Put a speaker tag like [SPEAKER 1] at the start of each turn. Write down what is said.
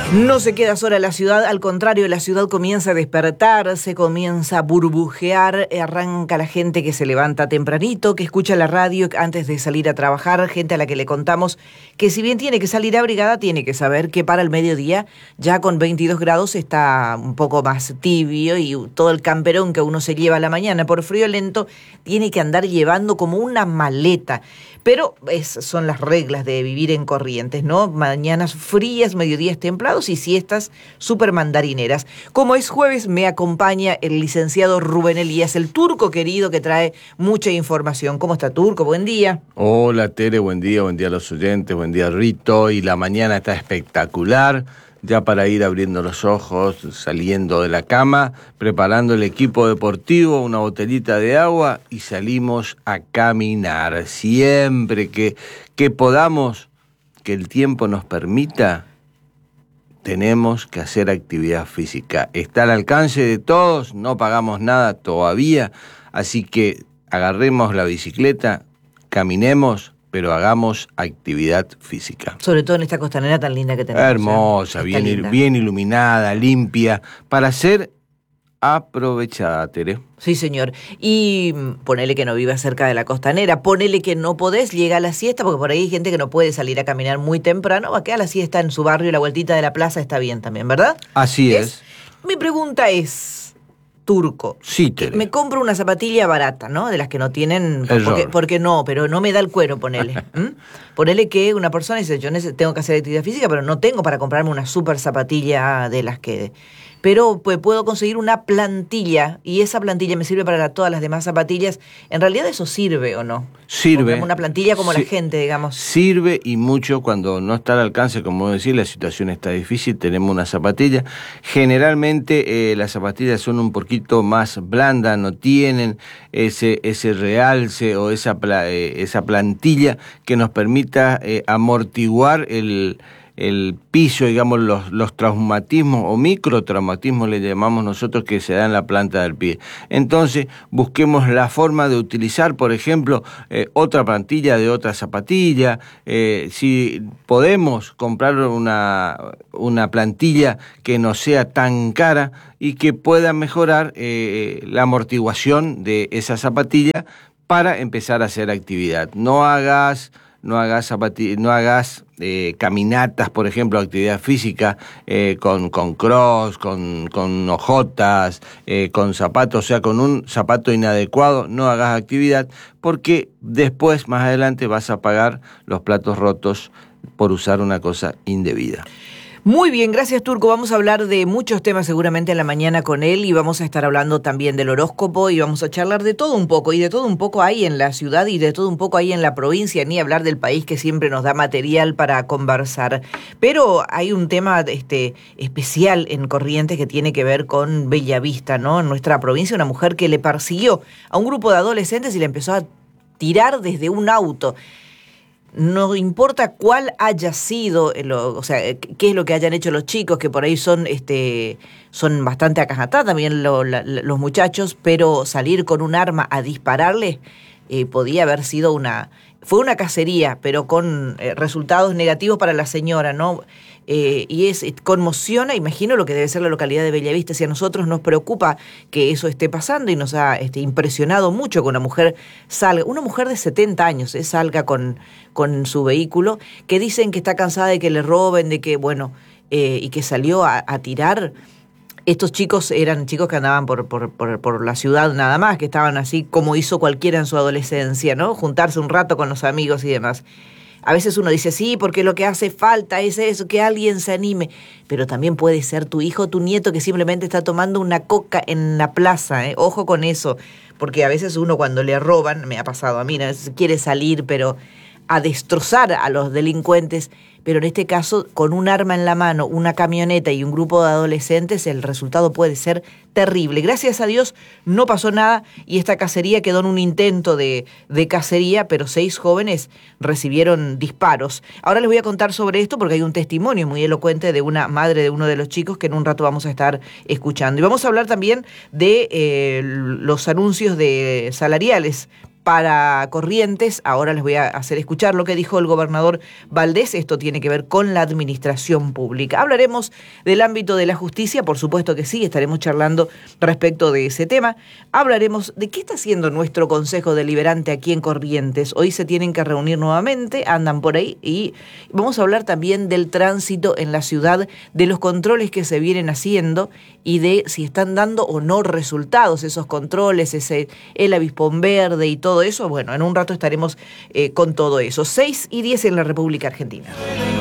[SPEAKER 1] No se queda sola la ciudad, al contrario, la ciudad comienza a despertar, se comienza a burbujear, arranca la gente que se levanta tempranito, que escucha la radio antes de salir a trabajar, gente a la que le contamos que si bien tiene que salir abrigada, tiene que saber que para el mediodía, ya con 22 grados, está un poco más tibio y todo el camperón que uno se lleva a la mañana por frío lento, tiene que andar llevando como una maleta. Pero son las reglas de vivir en Corrientes, ¿no? Mañanas frías, mediodías templados y siestas súper mandarineras. Como es jueves, me acompaña el licenciado Rubén Elías, el turco querido que trae mucha información. ¿Cómo está, Turco? Buen día.
[SPEAKER 2] Hola, Tere, buen día a los oyentes, buen día, Rito. Y la mañana está espectacular, ya para ir abriendo los ojos, saliendo de la cama, preparando el equipo deportivo, una botellita de agua y salimos a caminar. Siempre que podamos, que el tiempo nos permita, tenemos que hacer actividad física. Está al alcance de todos, no pagamos nada todavía, así que agarremos la bicicleta, caminemos, pero hagamos actividad física.
[SPEAKER 1] Sobre todo en esta costanera tan linda que tenemos.
[SPEAKER 2] Hermosa, bien iluminada, limpia, para ser aprovechada, Tere.
[SPEAKER 1] Sí, señor. Y ponele que no viva cerca de la costanera, ponele que no podés, llega a la siesta, porque por ahí hay gente que no puede salir a caminar muy temprano, va a quedar la siesta en su barrio, la vueltita de la plaza está bien también, ¿verdad?
[SPEAKER 2] Así es.
[SPEAKER 1] Mi pregunta es... Turco.
[SPEAKER 2] Sí, Tere.
[SPEAKER 1] Me compro una zapatilla barata, ¿no? De las que no tienen... Porque no, pero no me da el cuero, ponele. Ponele que una persona dice, yo tengo que hacer actividad física, pero no tengo para comprarme una super zapatilla de las que... Pero pues, puedo conseguir una plantilla y esa plantilla me sirve para todas las demás zapatillas. ¿En realidad eso sirve o no?
[SPEAKER 2] Sirve.
[SPEAKER 1] Como una plantilla como la gente, digamos.
[SPEAKER 2] Sirve y mucho cuando no está al alcance, como decir, la situación está difícil, tenemos una zapatilla. Generalmente las zapatillas son un poquito más blandas, no tienen ese realce o esa plantilla que nos permita amortiguar el piso, digamos, los traumatismos o microtraumatismos le llamamos nosotros que se dan en la planta del pie. Entonces, busquemos la forma de utilizar, por ejemplo, otra plantilla de otra zapatilla. Si podemos comprar una plantilla que no sea tan cara y que pueda mejorar la amortiguación de esa zapatilla para empezar a hacer actividad. No hagas caminatas, por ejemplo, actividad física con cross, con hojotas, con zapatos, o sea, con un zapato inadecuado, no hagas actividad, porque después, más adelante, vas a pagar los platos rotos por usar una cosa indebida.
[SPEAKER 1] Muy bien, gracias, Turco. Vamos a hablar de muchos temas seguramente en la mañana con él y vamos a estar hablando también del horóscopo y vamos a charlar de todo un poco y de todo un poco hay en la ciudad y de todo un poco hay en la provincia, ni hablar del país que siempre nos da material para conversar. Pero hay un tema especial en Corrientes que tiene que ver con Bellavista, ¿no? En nuestra provincia, una mujer que le persiguió a un grupo de adolescentes y le empezó a tirar desde un auto. No importa cuál haya sido, o sea, qué es lo que hayan hecho los chicos, que por ahí son bastante acajatados también los muchachos, pero salir con un arma a dispararles podía haber sido fue una cacería, pero con resultados negativos para la señora, ¿no? Y conmociona, imagino lo que debe ser la localidad de Bellavista. Si a nosotros nos preocupa que eso esté pasando y nos ha impresionado mucho que una mujer de 70 años, salga con su vehículo, que dicen que está cansada de que le roben, de que, y que salió a tirar. Estos chicos eran chicos que andaban por la ciudad nada más, que estaban así como hizo cualquiera en su adolescencia, ¿no? Juntarse un rato con los amigos y demás. A veces uno dice, sí, porque lo que hace falta es eso, que alguien se anime. Pero también puede ser tu hijo o tu nieto que simplemente está tomando una coca en la plaza, ¿eh? Ojo con eso, porque a veces uno cuando le roban, me ha pasado a mí, ¿no? Quiere salir, pero a destrozar a los delincuentes, pero en este caso, con un arma en la mano, una camioneta y un grupo de adolescentes, el resultado puede ser terrible. Gracias a Dios no pasó nada y esta cacería quedó en un intento de cacería, pero 6 jóvenes recibieron disparos. Ahora les voy a contar sobre esto porque hay un testimonio muy elocuente de una madre de uno de los chicos que en un rato vamos a estar escuchando. Y vamos a hablar también de los anuncios salariales para Corrientes. Ahora les voy a hacer escuchar lo que dijo el gobernador Valdés. Esto tiene que ver con la administración pública. Hablaremos del ámbito de la justicia, por supuesto que sí, estaremos charlando respecto de ese tema. Hablaremos de qué está haciendo nuestro Consejo Deliberante aquí en Corrientes. Hoy se tienen que reunir nuevamente, andan por ahí, y vamos a hablar también del tránsito en la ciudad, de los controles que se vienen haciendo y de si están dando o no resultados esos controles, el avispón verde y todo eso. Bueno, en un rato estaremos con todo eso. 6:10 en la República Argentina.